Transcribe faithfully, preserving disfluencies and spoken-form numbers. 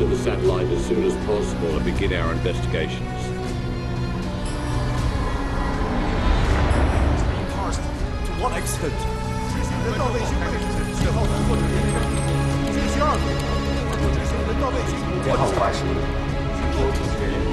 to the satellite as soon as possible and begin our investigations. To what extent? 人道卫星位置信号通过的那个星期二，人道卫星电号发射，